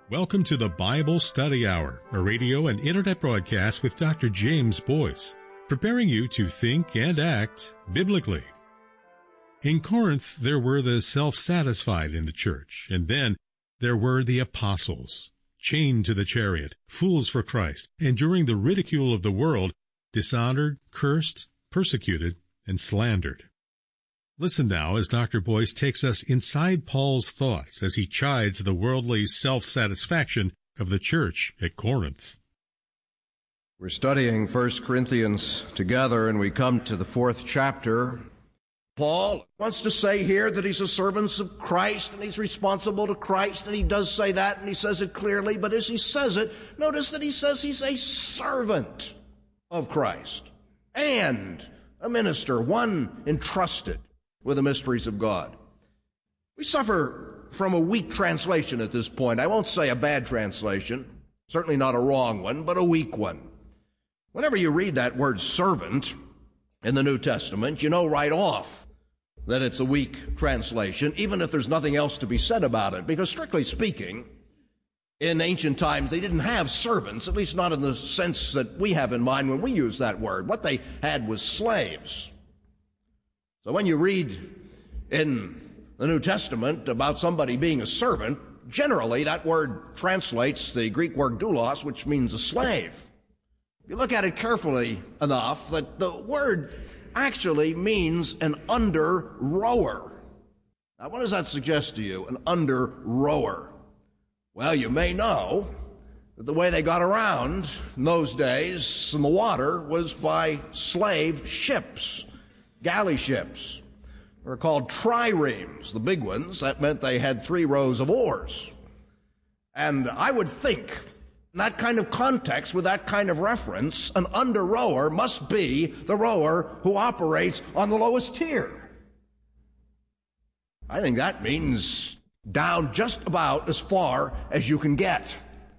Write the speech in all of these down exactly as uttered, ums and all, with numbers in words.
Welcome to the Bible Study Hour, a radio and internet broadcast with Doctor James Boyce, preparing you to think and act biblically. In Corinth, there were the self-satisfied in the church, and then there were the apostles, chained to the chariot, fools for Christ, enduring the ridicule of the world, dishonored, cursed, persecuted, and slandered. Listen now as Doctor Boyce takes us inside Paul's thoughts as he chides the worldly self-satisfaction of the church at Corinth. We're studying First Corinthians together, and we come to the fourth chapter. Paul wants to say here that he's a servant of Christ, and he's responsible to Christ, and he does say that, and he says it clearly, but as he says it, notice that he says he's a servant of Christ and a minister, one entrusted with the mysteries of God. We suffer from a weak translation at this point. I won't say a bad translation, certainly not a wrong one, but a weak one. Whenever you read that word servant in the New Testament, you know right off that it's a weak translation, even if there's nothing else to be said about it, because strictly speaking, in ancient times, they didn't have servants, at least not in the sense that we have in mind when we use that word. What they had was slaves. So when you read in the New Testament about somebody being a servant, generally that word translates the Greek word doulos, which means a slave. If you look at it carefully enough, that the word actually means an under-rower. Now, what does that suggest to you, an under-rower? Well, you may know that the way they got around in those days in the water was by slave ships. Galley ships were called triremes, the big ones. That meant they had three rows of oars. And I would think, in that kind of context, with that kind of reference, an under-rower must be the rower who operates on the lowest tier. I think that means down just about as far as you can get.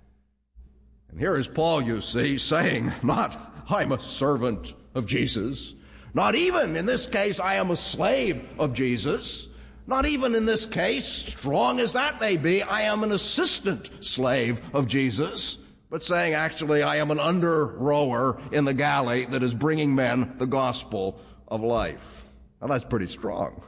And here is Paul, you see, saying, not, I'm a servant of Jesus. Not even in this case, I am a slave of Jesus. Not even in this case, strong as that may be, I am an assistant slave of Jesus. But saying, actually, I am an under-rower in the galley that is bringing men the gospel of life. Now, that's pretty strong.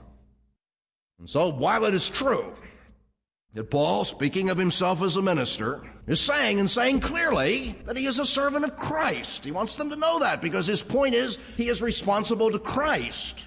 And so, while it is true that Paul, speaking of himself as a minister, is saying and saying clearly that he is a servant of Christ. He wants them to know that because his point is he is responsible to Christ.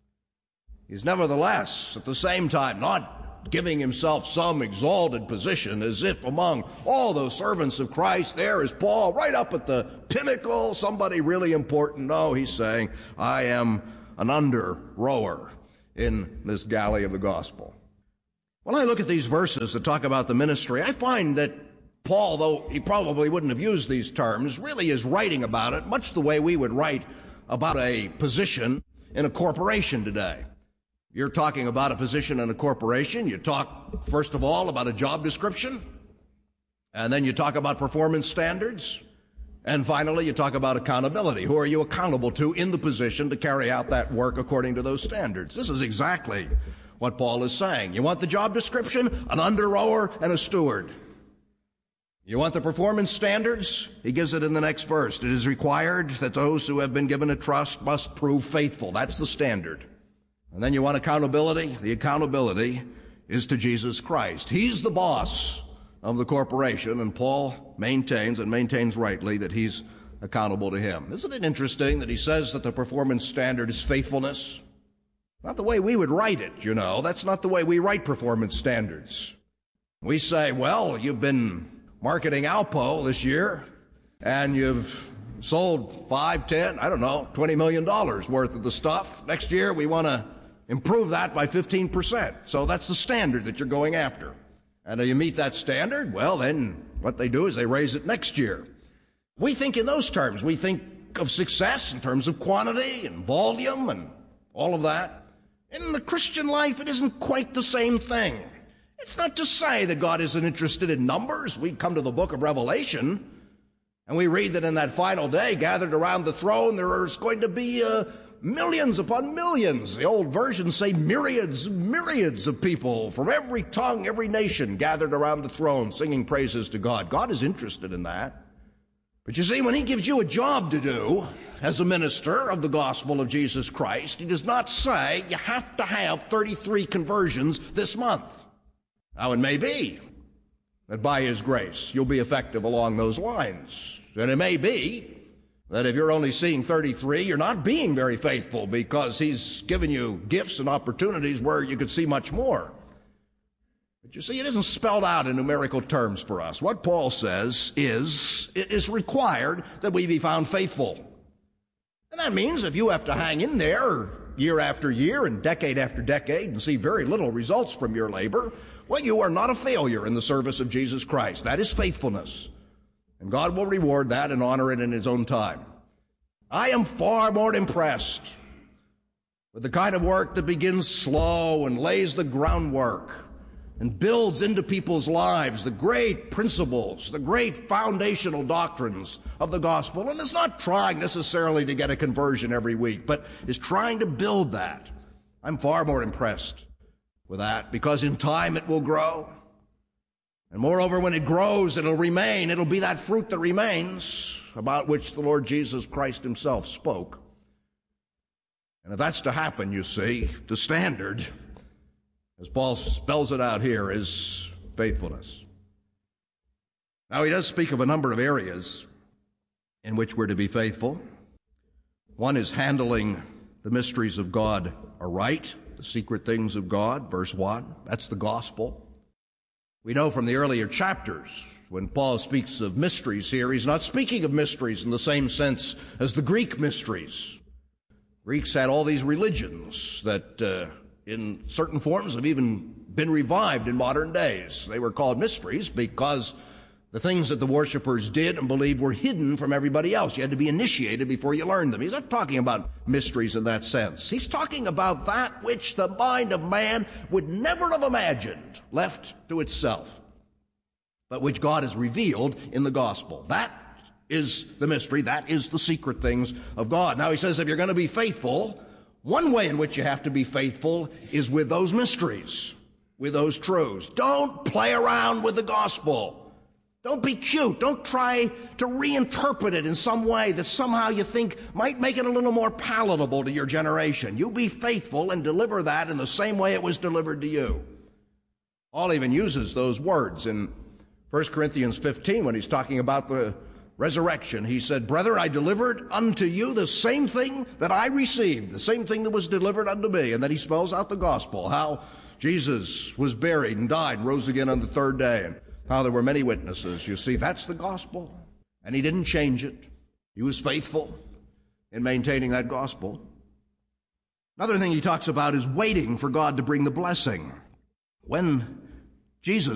He's nevertheless, at the same time, not giving himself some exalted position as if among all those servants of Christ there is Paul right up at the pinnacle, somebody really important. No, he's saying, I am an under-rower in this galley of the gospel. When I look at these verses that talk about the ministry, I find that Paul, though he probably wouldn't have used these terms, really is writing about it much the way we would write about a position in a corporation today. You're talking about a position in a corporation, you talk, first of all, about a job description, and then you talk about performance standards, and finally you talk about accountability. Who are you accountable to in the position to carry out that work according to those standards? This is exactly what Paul is saying. You want the job description? An under-rower and a steward. You want the performance standards? He gives it in the next verse. It is required that those who have been given a trust must prove faithful. That's the standard. And then you want accountability? The accountability is to Jesus Christ. He's the boss of the corporation, and Paul maintains, and maintains rightly, that he's accountable to him. Isn't it interesting that he says that the performance standard is faithfulness? Not the way we would write it, you know. That's not the way we write performance standards. We say, well, you've been marketing Alpo this year, and you've sold five, ten, I don't know, twenty million dollars worth of the stuff. Next year, we want to improve that by fifteen percent. So that's the standard that you're going after. And if you meet that standard, well, then what they do is they raise it next year. We think in those terms. We think of success in terms of quantity and volume and all of that. In the Christian life, it isn't quite the same thing. It's not to say that God isn't interested in numbers. We come to the book of Revelation, and we read that in that final day, gathered around the throne, there is going to be uh, millions upon millions. The old versions say myriads, myriads of people from every tongue, every nation gathered around the throne singing praises to God. God is interested in that. But you see, when he gives you a job to do as a minister of the gospel of Jesus Christ, he does not say you have to have thirty-three conversions this month. Now, it may be that by his grace you'll be effective along those lines. And it may be that if you're only seeing thirty-three, you're not being very faithful because he's given you gifts and opportunities where you could see much more. But you see, it isn't spelled out in numerical terms for us. What Paul says is, it is required that we be found faithful. And that means if you have to hang in there year after year and decade after decade and see very little results from your labor, well, you are not a failure in the service of Jesus Christ. That is faithfulness. And God will reward that and honor it in his own time. I am far more impressed with the kind of work that begins slow and lays the groundwork and builds into people's lives the great principles, the great foundational doctrines of the gospel, and is not trying necessarily to get a conversion every week, but is trying to build that. I'm far more impressed with that because in time it will grow. And moreover, when it grows, it'll remain. It'll be that fruit that remains about which the Lord Jesus Christ himself spoke. And if that's to happen, you see, the standard, as Paul spells it out here, is faithfulness. Now, he does speak of a number of areas in which we're to be faithful. One is handling the mysteries of God aright, the secret things of God, verse one. That's the gospel. We know from the earlier chapters, when Paul speaks of mysteries here, he's not speaking of mysteries in the same sense as the Greek mysteries. Greeks had all these religions that uh, in certain forms have even been revived in modern days. They were called mysteries because the things that the worshipers did and believed were hidden from everybody else. You had to be initiated before you learned them. He's not talking about mysteries in that sense. He's talking about that which the mind of man would never have imagined left to itself, but which God has revealed in the gospel. That is the mystery. That is the secret things of God. Now he says if you're going to be faithful, one way in which you have to be faithful is with those mysteries, with those truths. Don't play around with the gospel. Don't be cute. Don't try to reinterpret it in some way that somehow you think might make it a little more palatable to your generation. You be faithful and deliver that in the same way it was delivered to you. Paul even uses those words in First Corinthians fifteen when he's talking about the resurrection. He said, "Brother, I delivered unto you the same thing that I received, the same thing that was delivered unto me." And then he spells out the gospel, how Jesus was buried and died and rose again on the third day, and how there were many witnesses. You see, that's the gospel. And he didn't change it. He was faithful in maintaining that gospel. Another thing he talks about is waiting for God to bring the blessing. When Jesus